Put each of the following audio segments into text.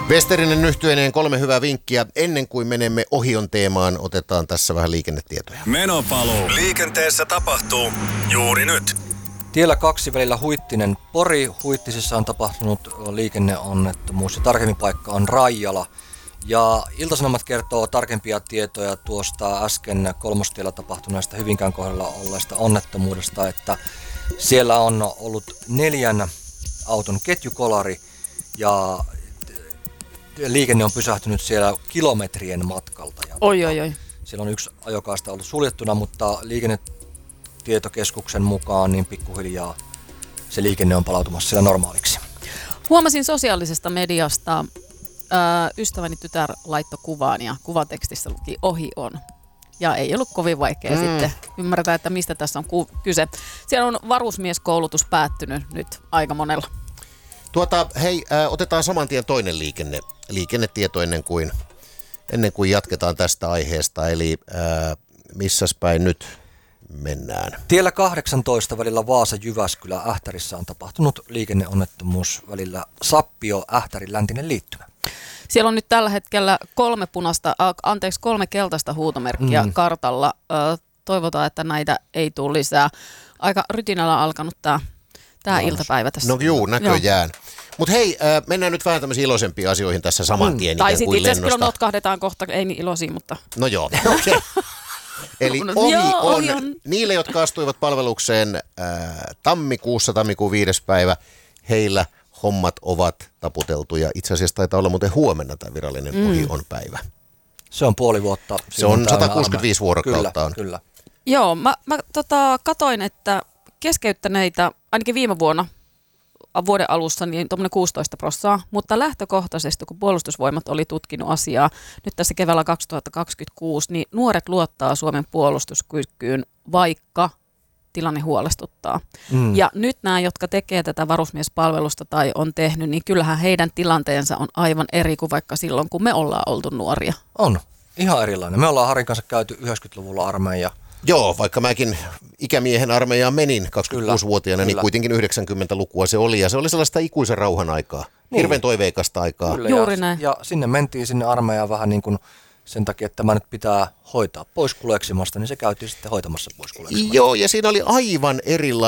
Westerinen yhtyeineen 3 hyvää vinkkiä. Ennen kuin menemme Ohion teemaan, otetaan tässä vähän liikennetietoja. Menopaluu. Liikenteessä tapahtuu juuri nyt. Tiellä 2 välillä Huittinen-Pori. Huittisessa on tapahtunut liikenneonnettomuus ja tarkemmin paikka on Raijala. Ja Ilta-Sanomat kertoo tarkempia tietoja tuosta äsken Kolmostiellä tapahtuneesta Hyvinkään kohdalla olleesta onnettomuudesta, että siellä on ollut 4 auton ketjukolari ja liikenne on pysähtynyt siellä kilometrien matkalta. Oi. Siellä on 1 ajokaista ollut suljettuna, mutta liikennetietokeskuksen mukaan niin pikkuhiljaa se liikenne on palautumassa siellä normaaliksi. Huomasin sosiaalisesta mediasta, ystäväni tytär laittoi kuvaan ja kuvatekstissä luki "ohi on". Ja ei ollut kovin vaikea sitten ymmärtää, että mistä tässä on kyse. Siellä on varusmieskoulutus päättynyt nyt aika monella. Hei, otetaan saman tien toinen liikennetieto ennen kuin jatketaan tästä aiheesta. Eli missäs päin nyt mennään? Tiellä 18 välillä Vaasa-Jyväskylä Ähtärissä on tapahtunut liikenneonnettomuus välillä Sappio-Ähtärin läntinen liittymä. Siellä on nyt tällä hetkellä 3 keltaista huutomerkkiä kartalla. Toivotaan, että näitä ei tule lisää. Aika rytinällä alkanut tämä iltapäivä tässä. No juu, näköjään. Mutta hei, mennään nyt vähän tämmöisiin iloisempiin asioihin tässä saman tien tai ikään kuin sitten itse asiassa lennosta. kyllä notkahdetaan kohta, ei niin iloisia, mutta... No joo, okei. Eli ohi on niille, jotka astuivat palvelukseen tammikuun 5. päivä, heillä hommat ovat taputeltu ja itse asiassa taitaa olla muuten huomenna tämä virallinen ohi on päivä. Se on puoli vuotta. Se on 165 vuorokautta on. Kyllä. Joo, mä katoin, että keskeyttäneitä, ainakin viime vuonna, vuoden alussa, niin tuommoinen 16%, mutta lähtökohtaisesti, kun puolustusvoimat oli tutkinut asiaa nyt tässä keväällä 2026, niin nuoret luottaa Suomen puolustuskykyyn, vaikka tilanne huolestuttaa. Ja nyt nämä, jotka tekee tätä varusmiespalvelusta tai on tehnyt, niin kyllähän heidän tilanteensa on aivan eri kuin vaikka silloin, kun me ollaan oltu nuoria. On. Ihan erilainen. Me ollaan Harin kanssa käyty 90-luvulla armeija. Joo, vaikka mäkin ikämiehen armeijaan menin 26-vuotiaana, niin kuitenkin 90-lukua se oli. Ja se oli sellaista ikuisen rauhan aikaa. Hirveän toiveikasta aikaa. Kyllä, juuri näin. Ja sinne mentiin sinne armeijaan vähän niin kuin sen takia, että tämä nyt pitää hoitaa pois kuleksimasta, niin se käytiin sitten hoitamassa pois kuleksimasta. Joo, ja siinä oli aivan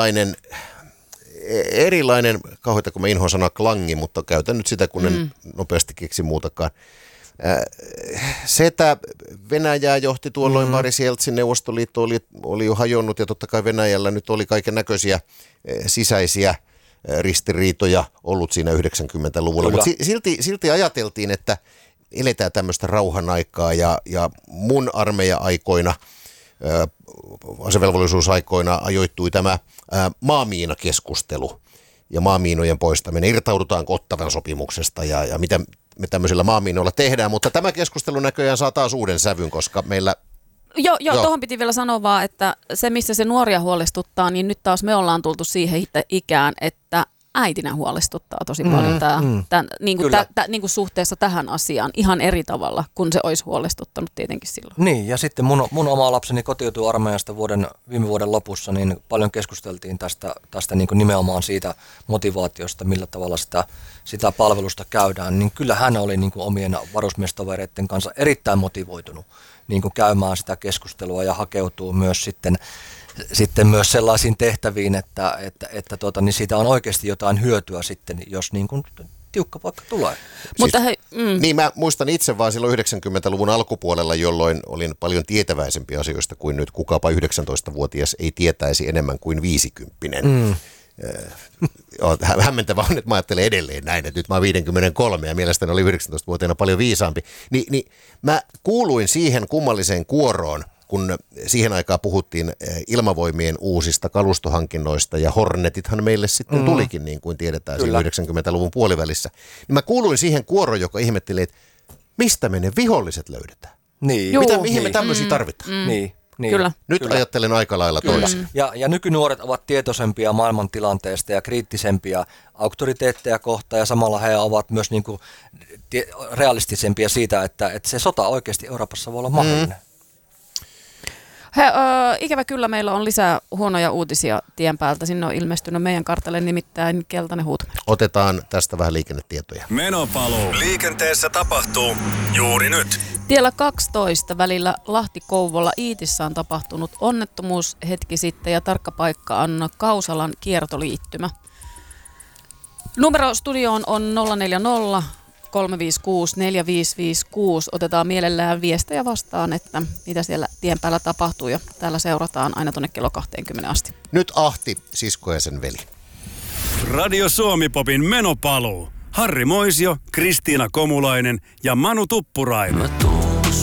erilainen, kauheita kun mä inhoan sanaa klangi, mutta käytän nyt sitä, kun en nopeasti keksi muutakaan. Se, että Venäjää johti tuolloin Boris Jeltsin, Neuvostoliitto oli jo hajonnut ja totta kai Venäjällä nyt oli kaiken näköisiä sisäisiä ristiriitoja ollut siinä 90-luvulla, mutta silti ajateltiin, että eletään tämmöistä rauhan aikaa ja mun armeija-aikoina, asevelvollisuusaikoina ajoittui tämä maamiinakeskustelu ja maamiinojen poistaminen. Irtaudutaanko Ottawan sopimuksesta ja mitä me tämmöisillä maamiinoilla tehdään, mutta tämä keskustelu näköjään saa taas uuden sävyn, koska meillä... Joo, tuohon piti vielä sanoa vaan, että se missä se nuoria huolestuttaa, niin nyt taas me ollaan tultu siihen ikään, että äitinä huolestuttaa tosi paljon niin kuin suhteessa tähän asiaan ihan eri tavalla, kun se olisi huolestuttanut tietenkin silloin. Niin, ja sitten mun oma lapseni kotiutui armeijasta viime vuoden lopussa, niin paljon keskusteltiin tästä niin kuin nimenomaan siitä motivaatiosta, millä tavalla sitä palvelusta käydään, niin kyllä hän oli niin kuin omien varusmiestovereiden kanssa erittäin motivoitunut niin kuin käymään sitä keskustelua ja hakeutuu myös sitten myös sellaisiin tehtäviin, että niin siitä on oikeasti jotain hyötyä sitten, jos niin kuin tiukka paikka tulee. Mutta Niin mä muistan itse vaan silloin 90-luvun alkupuolella, jolloin olin paljon tietäväisempi asioista kuin nyt. Kukapa 19-vuotias ei tietäisi enemmän kuin 50. Hämmentävää on, että mä ajattelen edelleen näin, että nyt mä oon 53 ja mielestäni oli 19-vuotiaana paljon viisaampi. Niin mä kuuluin siihen kummalliseen kuoroon, kun siihen aikaan puhuttiin ilmavoimien uusista kalustohankinnoista ja Hornetithan meille sitten tulikin, niin kuin tiedetään, siinä 90-luvun puolivälissä. Niin mä kuuluin siihen kuoroon, joka ihmetteli, että mistä me ne viholliset löydetään? Niin. Mihin me tämmöisiä tarvitaan? Niin. Kyllä. Nyt ajattelen aika lailla toisin. Ja nykynuoret ovat tietoisempia maailman tilanteesta ja kriittisempiä auktoriteetteja kohtaan ja samalla he ovat myös niin kuin realistisempia siitä, että se sota oikeasti Euroopassa voi olla mahdollinen. Ikävä kyllä meillä on lisää huonoja uutisia tien päältä. Sinne on ilmestynyt meidän kartalle nimittäin keltainen huutomerkki. Otetaan tästä vähän liikennetietoja. Menopaluu. Liikenteessä tapahtuu juuri nyt. Tiellä 12 välillä Lahti-Kouvola Iitissä on tapahtunut onnettomuus hetki sitten ja tarkka paikka on Kausalan kiertoliittymä. Numero studioon on 040 356 4556. Otetaan mielellään viestejä vastaan, että mitä siellä tien päällä tapahtuu ja täällä seurataan aina tuonne kello 20 asti. Nyt Ahti, sisko ja sen veli. Radio Suomi-popin menopaluu. Harri Moisio, Kristiina Komulainen ja Manu Tuppurainen.